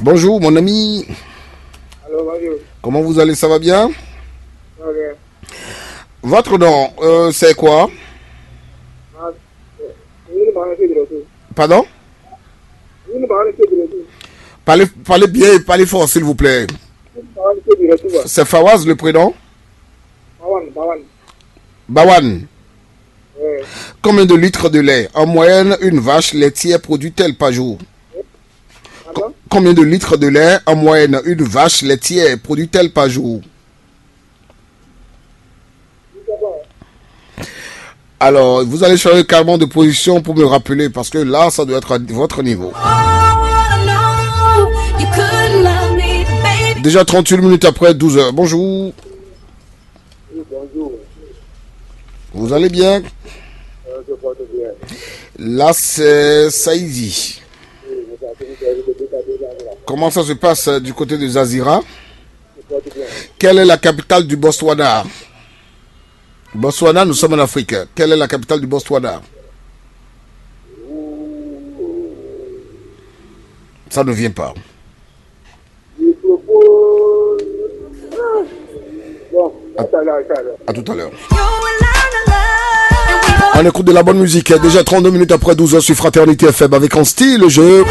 Bonjour mon ami. Allô, bonjour. Comment vous allez? Ça va bien? Ça va bien. Votre nom, c'est quoi? Ah, oui, nous parlons de retour. Pardon? Oui, nous parlons de retour. Parlez bien et parlez fort s'il vous plaît. Nous parlons de retour. C'est Fawaz le prénom? Bawan. Bawan. Ouais. Combien de litres de lait en moyenne une vache laitière produit-elle par jour? Attends. Combien de litres de lait en moyenne une vache laitière produit-elle par jour? Alors, vous allez changer carrément de position pour me rappeler, parce que là, ça doit être à votre niveau. Déjà 38 minutes après 12 heures. Bonjour. Oui, bonjour. Vous allez bien? Je porte bien. Là, c'est Saïdi. Comment ça se passe du côté de Zazira? Je porte bien. Quelle est la capitale du Botswana? Botswana, nous sommes en Afrique. Quelle est la capitale du Botswana? Ça ne vient pas. Je propose. Bon, à tout à l'heure. À tout à l'heure. On écoute de la bonne musique. Déjà 32 minutes après 12 heures sur Fraternité FM avec en style le jeu.